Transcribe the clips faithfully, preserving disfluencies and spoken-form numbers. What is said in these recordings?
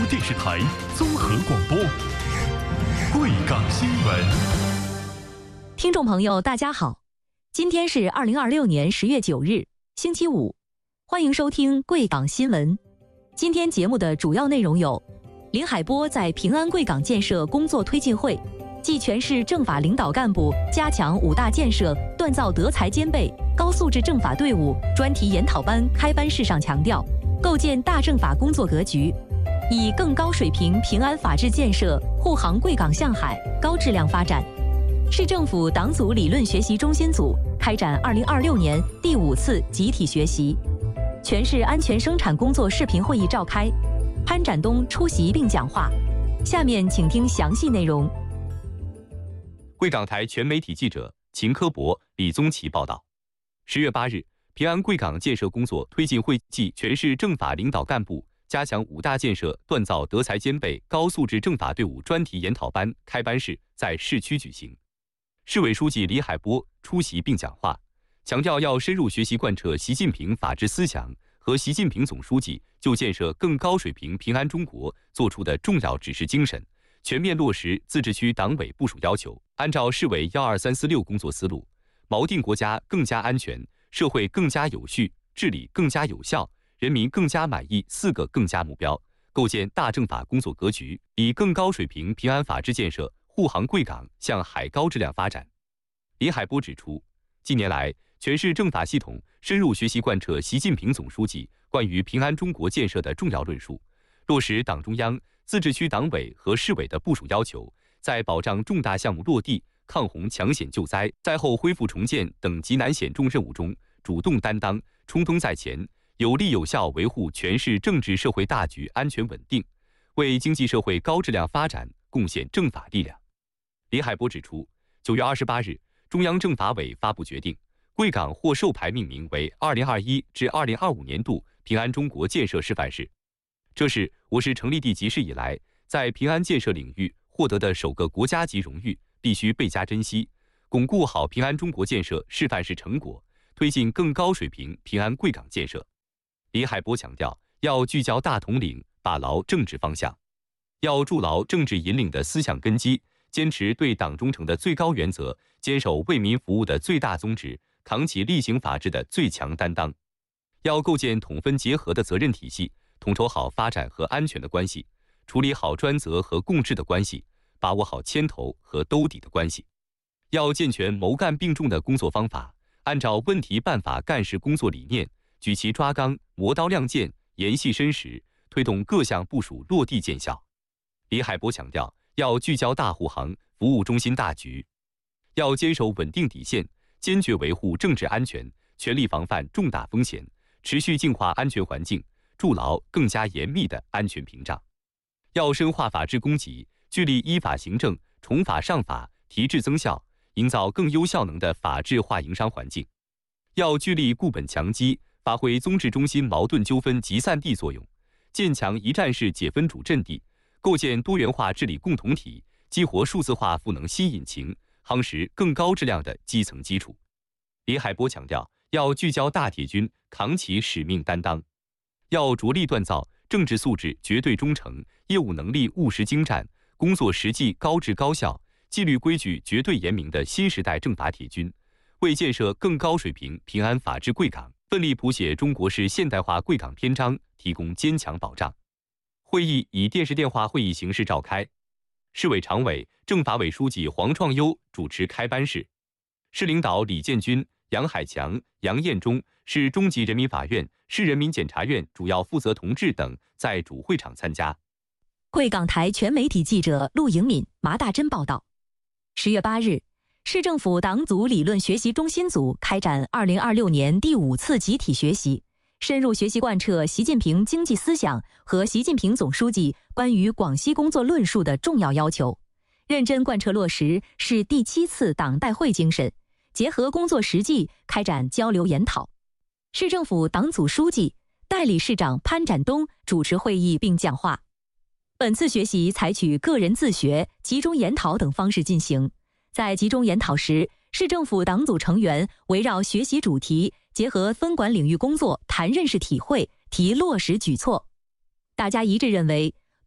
电视台综合广播，贵港新闻。 听众朋友，大家好，今天是二零二六年十月九日，星期五，欢迎收听贵港新闻。今天节目的主要内容有：林海波在平安贵港建设工作推进会暨全市政法领导干部加强五大建设锻造德才兼备高素质政法队伍专题研讨班开班式上强调，构建大政法工作格局，以更高水平平安法治建设护航贵港向海高质量发展。市政府党组理论学习中心组开展二零二六年第五次集体学习，全市安全生产工作视频会议召开，潘展东出席并讲话。下面请听详细内容。 贵港台全媒体记者秦科博、李宗奇报道。十月八日，平安贵港建设工作推进会暨全市政法领导干部加强五大建设锻造德才兼备高素质政法队伍专题研讨班开班式在市区举行。市委书记李海波出席并讲话，强调要深入学习贯彻习近平法治思想和习近平总书记就建设更高水平平安中国作出的重要指示精神，全面落实自治区党委部署要求，按照市委幺二三四六工作思路，锚定国家更加安全、社会更加有序、治理更加有效、人民更加满意四个更加目标，构建大政法工作格局，以更高水平平安法治建设护航贵港向海高质量发展。林海波指出，近年来，全市政法系统深入学习贯彻习近平总书记关于平安中国建设的重要论述，落实党中央、自治区党委和市委的部署要求，在保障重大项目落地、抗洪抢险救灾、灾后恢复重建等极难险重任务中主动担当、冲锋在前，有力有效维护全市政治社会大局安全稳定，为经济社会高质量发展贡献政法力量。林海波指出，九月二十八日，中央政法委发布决定，贵港获授牌命名为二零二一至二零二五年度平安中国建设示范市。这是我市成立地级市以来在平安建设领域获得的首个国家级荣誉，必须倍加珍惜，巩固好平安中国建设示范市成果，推进更高水平平安贵港建设。林海波强调，要聚焦大统领，把牢政治方向，要筑牢政治引领的思想根基，坚持对党忠诚的最高原则，坚守为民服务的最大宗旨，扛起厉行法治的最强担当。要构建统分结合的责任体系，统筹好发展和安全的关系，处理好专责和共治的关系，把握好牵头和兜底的关系。要健全谋干并重的工作方法，按照问题办法干事工作理念，举旗抓纲，磨刀亮剑，研细深实，推动各项部署落地见效。李海波强调，要聚焦大护航，服务中心大局，要坚守稳定底线，坚决维护政治安全，全力防范重大风险，持续净化安全环境，筑牢更加严密的安全屏障。要深化法治供给，聚力依法行政，重法上法，提质增效，营造更优效能的法治化营商环境。要聚力固本强基，发挥宗治中心矛盾纠纷集散地作用，建强一站式解分主阵地，构建多元化治理共同体，激活数字化赋能新引擎，夯实更高质量的基层基础。林海波强调，要聚焦大铁军，扛起使命担当，要着力锻造政治素质绝对忠诚、业务能力务实精湛、工作实际高质高效、纪律规矩绝对严明的新时代政法铁军，为建设更高水平平安法治贵港，奋力谱写中国式现代化贵港篇章，提供坚强保障。会议以电视电话会议形式召开，市委常委、政法委书记黄创优主持开班式，市领导李建军、杨海强、杨彦忠，市中级人民法院、市人民检察院主要负责同志等在主会场参加。 贵港台全媒体记者陆颖敏、麻大珍报道。十月八日，市政府党组理论学习中心组开展二零二六年第五次集体学习，深入学习贯彻习近平经济思想和习近平总书记关于广西工作论述的重要要求，认真贯彻落实市第七次党代会精神，结合工作实际开展交流研讨。市政府党组书记、代理市长潘展东主持会议并讲话。本次学习采取个人自学、集中研讨等方式进行。在集中研讨时，市政府党组成员围绕学习主题，结合分管领域工作谈认识体会，提落实举措。大家一致认为，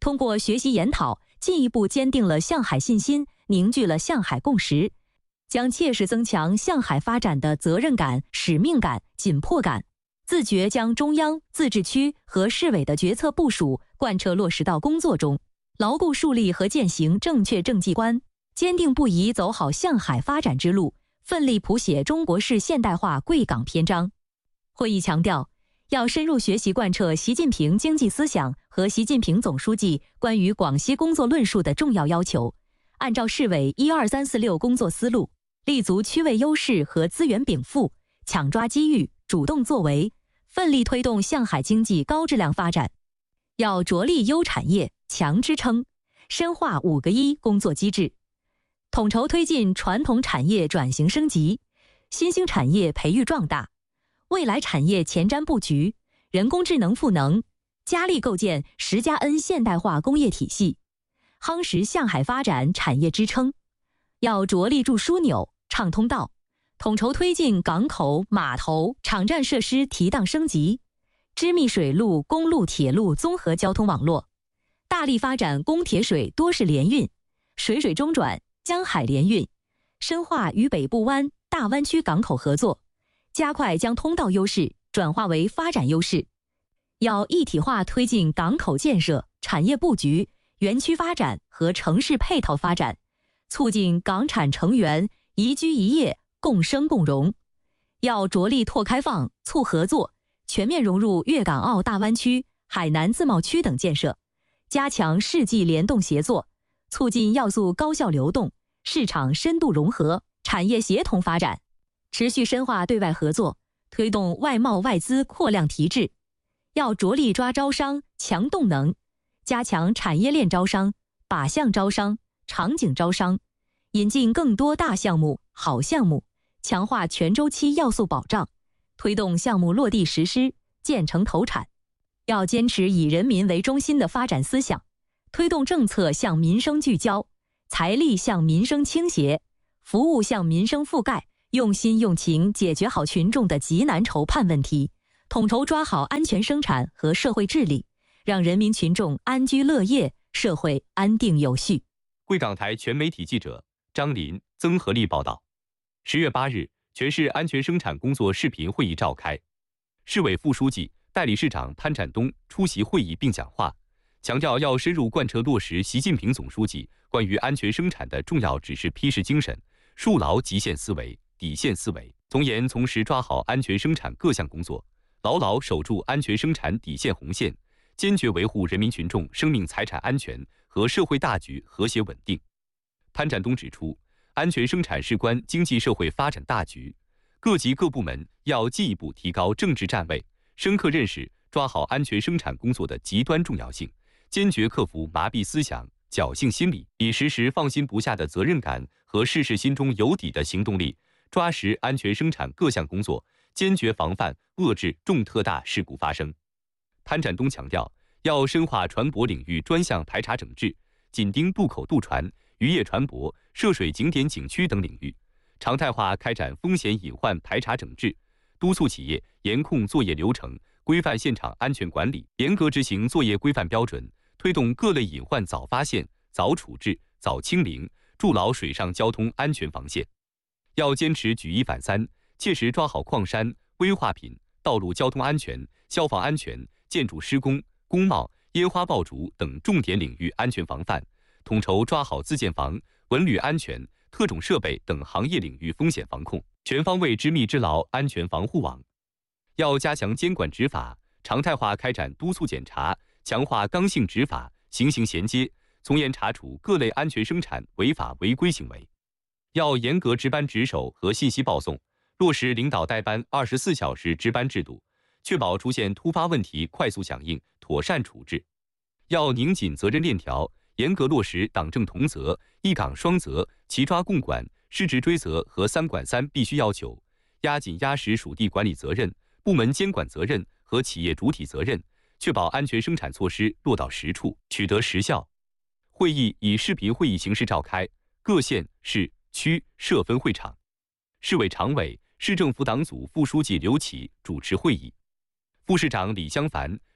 通过学习研讨，进一步坚定了向海信心，凝聚了向海共识，将切实增强向海发展的责任感、使命感、紧迫感，自觉将中央、自治区和市委的决策部署贯彻落实到工作中，牢固树立和践行正确政绩观，坚定不移走好向海发展之路，奋力谱写中国式现代化贵港篇章。会议强调，要深入学习贯彻习近平经济思想和习近平总书记关于广西工作论述的重要要求，按照市委一二三四六工作思路，立足区位优势和资源禀赋，抢抓机遇，主动作为，奋力推动向海经济高质量发展。要着力优产业、强支撑，深化五个一工作机制，统筹推进传统产业转型升级，新兴产业培育壮大，未来产业前瞻布局，人工智能赋能，加力构建十加 N 现代化工业体系，夯实向海发展产业支撑。要着力筑枢纽、畅通道，统筹推进港口、码头、场站设施提档升级，织密水路、公路、铁路综合交通网络，大力发展公铁水多式联运、水水中转、江海联运，深化与北部湾、大湾区港口合作，加快将通道优势转化为发展优势。要一体化推进港口建设、产业布局、园区发展和城市配套发展，促进港产成员宜居宜业、共生共荣。要着力拓开放、促合作，全面融入粤港澳大湾区、海南自贸区等建设，加强世纪联动协作，促进要素高效流动、市场深度融合、产业协同发展，持续深化对外合作，推动外贸外资扩量提质。要着力抓招商、强动能，加强产业链招商、靶向招商、场景招商，引进更多大项目、好项目，强化全周期要素保障，推动项目落地实施、建成投产。要坚持以人民为中心的发展思想，推动政策向民生聚焦，财力向民生倾斜，服务向民生覆盖，用心用情解决好群众的急难愁盼问题，统筹抓好安全生产和社会治理，让人民群众安居乐业，社会安定有序。 贵港台全媒体记者张林、曾合力报道。十月八日，全市安全生产工作视频会议召开，市委副书记、代理市长潘展东出席会议并讲话，强调要深入贯彻落实习近平总书记关于安全生产的重要指示批示精神，树牢极限思维、底线思维，从严从实抓好安全生产各项工作，牢牢守住安全生产底线红线，坚决维护人民群众生命财产安全和社会大局和谐稳定。潘展东指出，安全生产事关经济社会发展大局，各级各部门要进一步提高政治站位，深刻认识抓好安全生产工作的极端重要性，坚决克服麻痹思想、侥幸心理，以时时放心不下的责任感和事事心中有底的行动力，抓实安全生产各项工作，坚决防范遏制重特大事故发生。潘展东强调，要深化船舶领域专项排查整治，紧盯渡口渡船、渔业船舶、涉水景点景区等领域，常态化开展风险隐患排查整治，督促企业严控作业流程，规范现场安全管理，严格执行作业规范标准，推动各类隐患早发现、早处置、早清零，筑牢水上交通安全防线。要坚持举一反三，切实抓好矿山、危化品、道路交通安全、消防安全、建筑施工、工贸、烟花爆竹等重点领域安全防范，统筹抓好自建房、文旅安全、特种设备等行业领域风险防控，全方位织密织牢安全防护网。要加强监管执法，常态化开展督促检查，强化刚性执法，行刑衔接，从严查处各类安全生产违法违规行为。要严格值班值守和信息报送，落实领导带班二十四小时值班制度，确保出现突发问题快速响应，妥善处置。要拧紧责任链条，严格落实党政同责、一岗双责、齐抓共管、失职追责和三管三必须要求，压紧压实属地管理责任、部门监管责任和企业主体责任，确保安全生产措施落到实处，取得实效。会议以视频会议形式召开，各县市区设分会场，市委常委、市政府党组副书记刘启主持会议，副市长李香凡、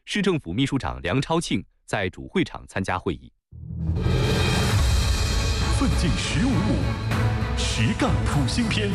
市政府秘书长梁超庆在主会场参加会议。 奋进十五五，实干普星篇。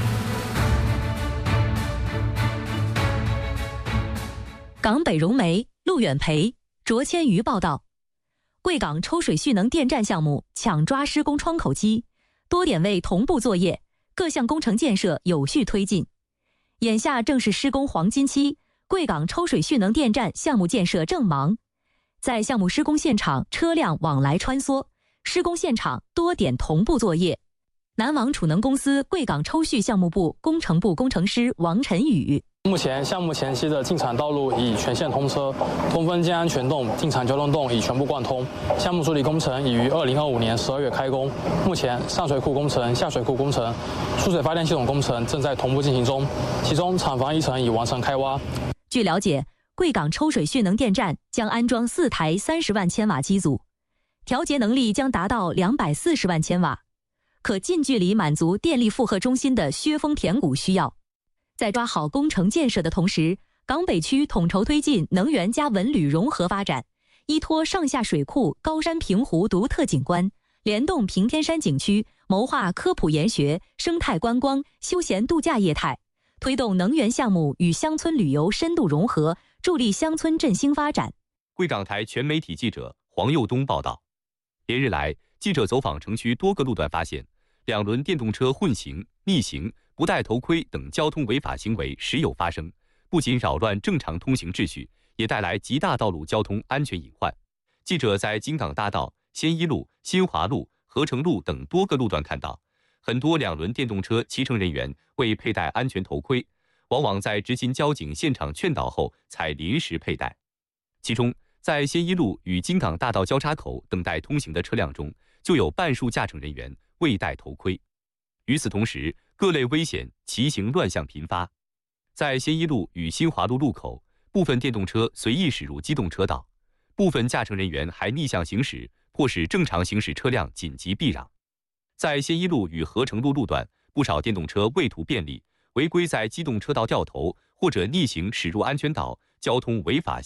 港北融煤，陆远培、卓千余报道，贵港抽水蓄能电站项目抢抓施工窗口期，多点位同步作业，各项工程建设有序推进。眼下正是施工黄金期，贵港抽水蓄能电站项目建设正忙。在项目施工现场，车辆往来穿梭，施工现场多点同步作业。南王储能公司贵港抽蓄项目部工程部工程师王晨宇。 目前项目前期的进场道路已全线通车，通风间安全洞、进场交通洞已全部贯通。项目处理工程已于二零二五年十二月开工。目前上水库工程、下水库工程、输水发电系统工程正在同步进行中，其中厂房一层已完成开挖。 据了解，贵港抽水蓄能电站将安装四台三十万千瓦机组，调节能力将达到两百四十万千瓦，可近距离满足电力负荷中心的削峰填谷需要。在抓好工程建设的同时，港北区统筹推进能源加文旅融合发展，依托上下水库、高山平湖独特景观，联动平天山景区，谋划科普研学、生态观光、休闲度假业态，推动能源项目与乡村旅游深度融合，助力乡村振兴发展。 贵港台全媒体记者黄佑东报道，连日来，记者走访城区多个路段，发现两轮电动车混行、逆行、不戴头盔等交通违法行为时有发生，不仅扰乱正常通行秩序，也带来极大道路交通安全隐患。记者在京港大道、先一路、新华路、合成路等多个路段看到，很多两轮电动车骑乘人员未佩戴安全头盔，往往在执勤交警现场劝导后才临时佩戴。其中，在先一路与京港大道交叉口等待通行的车辆中，就有半数驾乘人员未戴头盔。与此同时，各类危险骑行乱象频发。在先一路与新华路路口，部分电动车随意驶入机动车道，部分驾乘人员还逆向行驶，迫使正常行驶车辆紧急避让。在先一路与合成路路段，不少电动车为图便利，违规在机动车道掉头或者逆行驶入安全岛，交通违法